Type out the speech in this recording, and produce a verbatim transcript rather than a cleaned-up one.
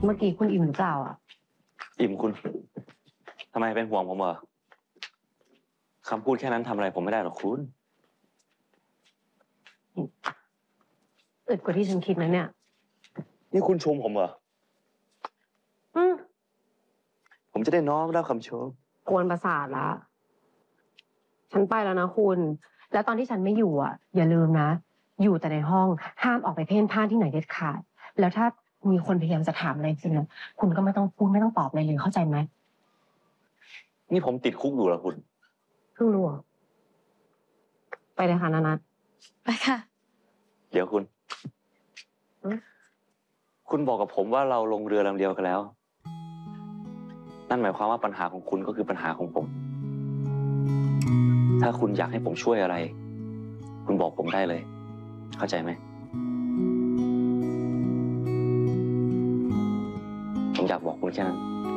เมื่อกี้คุณอิ่มหรือเปล่าอ่ะอิ่มคุณทำไมเป็นห่วงผมเหรอคำพูดแค่นั้นทำอะไรผมไม่ได้หรอกคุณอึดกว่าที่ฉันคิดนะเนี่ยนี่คุณชมผมเหรออืมผมจะได้น้อมรับคำชมกวนประสาทละฉันไปแล้วนะคุณแล้วตอนที่ฉันไม่อยู่อ่ะอย่าลืมนะอยู่แต่ในห้องห้ามออกไปเพ่นพ่านที่ไหนเด็ดขาดแล้วถ้ามีคนพยายามจะถามอะไรจริงนะคุณก็ไม่ต้องพูดไม่ต้องตอบอะไรเลยเข้าใจไหมนี่ผมติดคุกอยู่เหรอคุณเพิ่งรู้ไปเลยค่ะนานัทไปค่ะเดี๋ยวคุณคุณบอกกับผมว่าเราลงเรือลำเดียวกันแล้วนั่นหมายความว่าปัญหาของคุณก็คือปัญหาของผมถ้าคุณอยากให้ผมช่วยอะไรคุณบอกผมได้เลยเข้าใจไหมผมอยากบอกคุณแค่นั้น